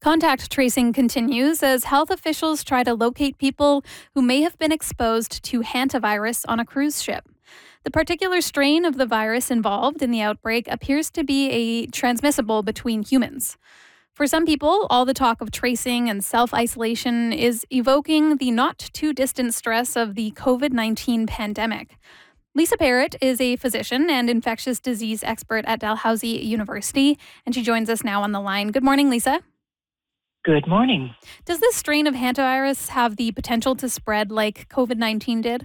Contact tracing continues as health officials try to locate people who may have been exposed to hantavirus on a cruise ship. The particular strain of the virus involved in the outbreak appears to be transmissible between humans. For some people, all the talk of tracing and self isolation is evoking the not too distant stress of the COVID-19 pandemic. Lisa Barrett is a physician and infectious disease expert at Dalhousie University, and she joins us now on the line. Good morning, Lisa. Good morning. Does this strain of hantavirus have the potential to spread like COVID-19 did?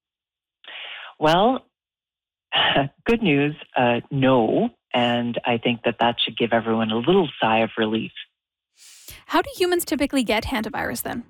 Well, good news, no. And I think that should give everyone a little sigh of relief. How do humans typically get hantavirus then?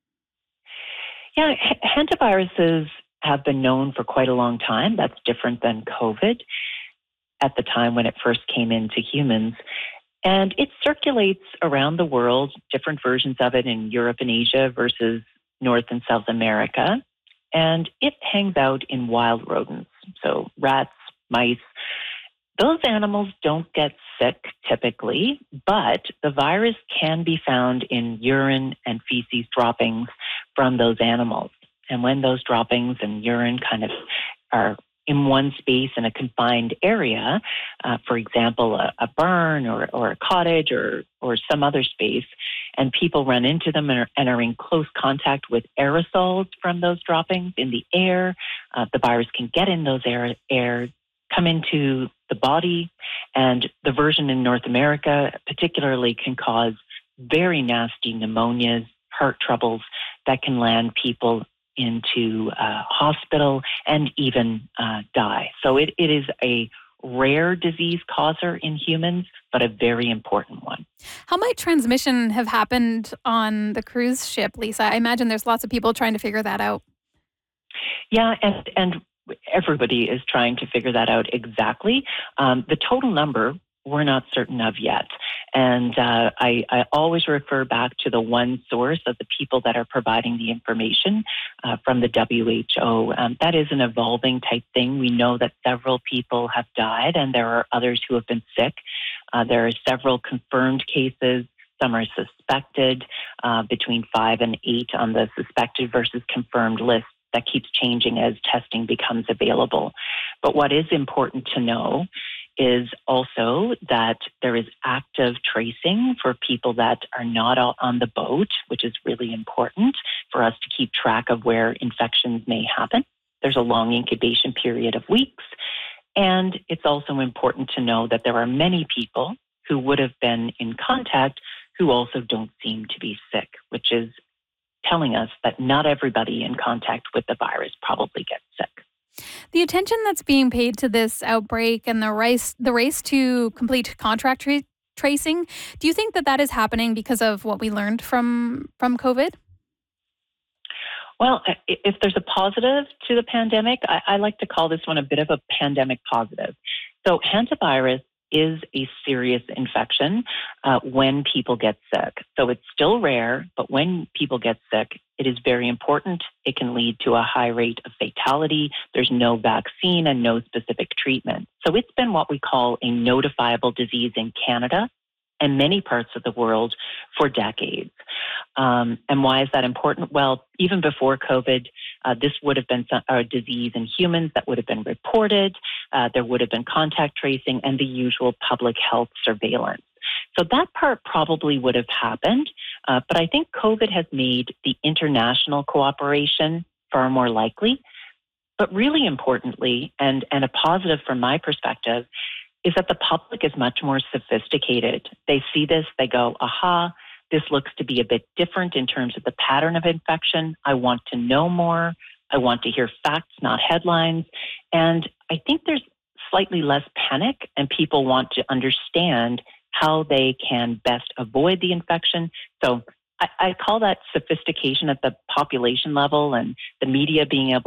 Yeah, hantaviruses have been known for quite a long time. That's different than COVID at the time when it first came into humans. And it circulates around the world, different versions of it in Europe and Asia versus North and South America. And it hangs out in wild rodents, so rats, mice. Those animals don't get sick typically, but the virus can be found in urine and feces droppings from those animals. And when those droppings and urine kind of are in one space in a confined area, for example, a barn or a cottage or some other space, and people run into them and are in close contact with aerosols from those droppings in the air, the virus can get in those air, come into the body, and the version in North America particularly can cause very nasty pneumonias, heart troubles that can land people into hospital and even die. So it is a rare disease causer in humans, but a very important one. How might transmission have happened on the cruise ship, Lisa? I imagine there's lots of people trying to figure that out. Yeah, and everybody is trying to figure that out exactly. The total number we're not certain of yet. And I always refer back to the one source of the people that are providing the information from the WHO. That is an evolving type thing. We know that several people have died and there are others who have been sick. There are several confirmed cases. Some are suspected, between 5 and 8 on the suspected versus confirmed list. That keeps changing as testing becomes available. But what is important to know is also that there is active tracing for people that are not on the boat, which is really important for us to keep track of where infections may happen. There's a long incubation period of weeks. And it's also important to know that there are many people who would have been in contact who also don't seem to be sick, which is telling us that not everybody in contact with the virus probably gets sick. The attention that's being paid to this outbreak and the race to complete contact tracing, do you think that is happening because of what we learned from COVID? Well, if there's a positive to the pandemic, I like to call this one a bit of a pandemic positive. So hantavirus is a serious infection when people get sick. So it's still rare, but when people get sick, it is very important. It can lead to a high rate of fatality. There's no vaccine and no specific treatment. So it's been what we call a notifiable disease in Canada and many parts of the world for decades. And why is that important? Well, even before COVID, this would have been a disease in humans that would have been reported. There would have been contact tracing and the usual public health surveillance. So that part probably would have happened. But I think COVID has made the international cooperation far more likely. But really importantly, and a positive from my perspective, is that the public is much more sophisticated. They see this, they go, aha, this looks to be a bit different in terms of the pattern of infection. I want to know more. I want to hear facts, not headlines. And I think there's slightly less panic and people want to understand how they can best avoid the infection. So I call that sophistication at the population level and the media being able